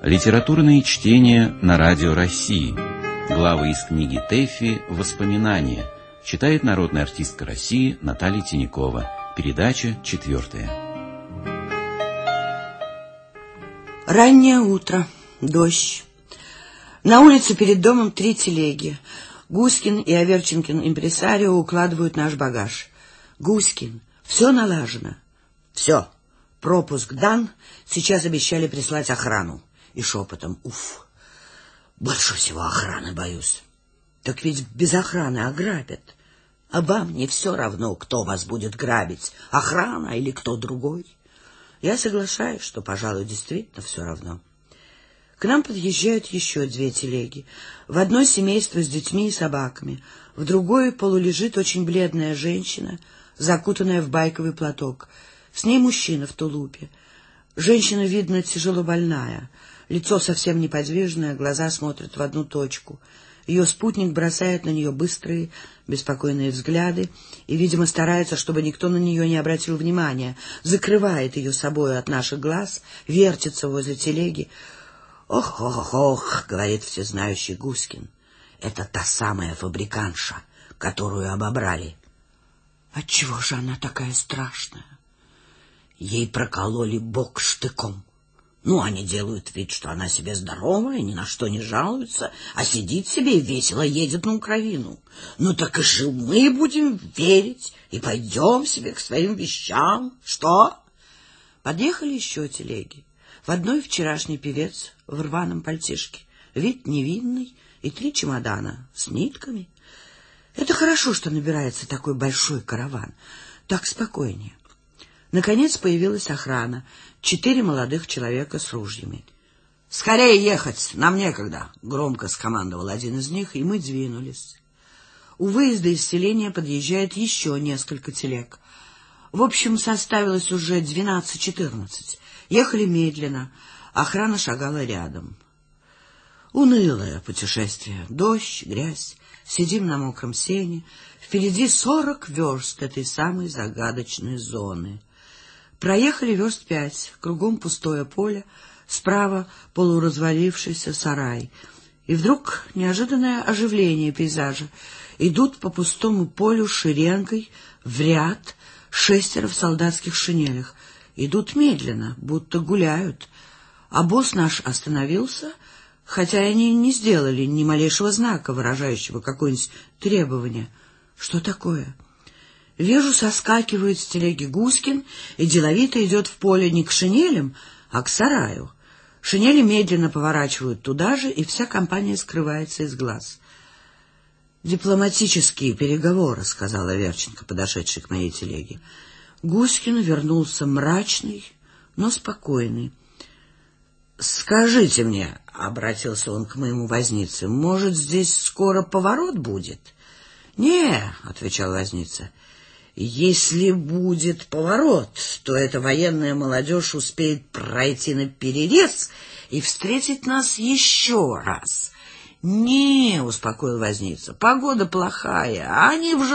Литературные чтения на Радио России. Главы из книги Тэффи «Воспоминания». Читает народная артистка России Наталья Тинякова. Передача 4. Раннее утро. Дождь. На улице перед домом 3 телеги. Гуськин и Аверченкин импресарио укладывают наш багаж. Гуськин. Все налажено. Все. Пропуск дан. Сейчас обещали прислать охрану. И шепотом. Уф. Больше всего охраны боюсь. Так ведь без охраны ограбят. А вам не все равно, кто вас будет грабить. Охрана или кто другой. Я соглашаюсь, что, пожалуй, действительно все равно. К нам подъезжают еще 2 телеги. В одной семейство с детьми и собаками. В другой полулежит очень бледная женщина, закутанная в байковый платок. С ней мужчина в тулупе. Женщина, видно, тяжело больная. Лицо совсем неподвижное, глаза смотрят в одну точку. Ее спутник бросает на нее быстрые, беспокойные взгляды и, видимо, старается, чтобы никто на нее не обратил внимания, закрывает ее собою от наших глаз, вертится возле телеги. «Ох, ох, ох», — говорит всезнающий Гуськин, — «это та самая фабриканша, которую обобрали». «Отчего же она такая страшная?» «Ей прокололи бок штыком. Ну, они делают вид, что она себе здоровая, ни на что не жалуется, а сидит себе и весело едет на Украину. Ну, так и же мы будем верить и пойдем себе к своим вещам. Что?» Подъехали еще телеги. В одной вчерашний певец в рваном пальтишке, вид невинный, и 3 чемодана с нитками. Это хорошо, что набирается такой большой караван. Так спокойнее. Наконец появилась охрана. 4 молодых человека с ружьями. «Скорее ехать, нам некогда!» — громко скомандовал один из них, и мы двинулись. У выезда из селения подъезжает еще несколько телег. В общем, составилось уже 12-14. Ехали медленно, охрана шагала рядом. Унылое путешествие. Дождь, грязь, сидим на мокром сене. Впереди 40 верст этой самой загадочной зоны. Проехали верст 5, кругом пустое поле, справа полуразвалившийся сарай. И вдруг неожиданное оживление пейзажа. Идут по пустому полю шеренгой в ряд 6 в солдатских шинелях. Идут медленно, будто гуляют. А босс наш остановился, хотя они не сделали ни малейшего знака, выражающего какое-нибудь требование. Что такое? Вижу, соскакивает с телеги Гуськин и деловито идет в поле не к шинелям, а к сараю. Шинели медленно поворачивают туда же, и вся компания скрывается из глаз. «Дипломатические переговоры», — сказала Аверченко, подошедший к моей телеге. Гуськин вернулся мрачный, но спокойный. «Скажите мне», — обратился он к моему вознице, — «может, здесь скоро поворот будет?» «Не», — отвечал возница, — «если будет поворот, то эта военная молодежь успеет пройти на перерез и встретить нас еще раз». «Не», — успокоил возница, — «погода плохая, а они в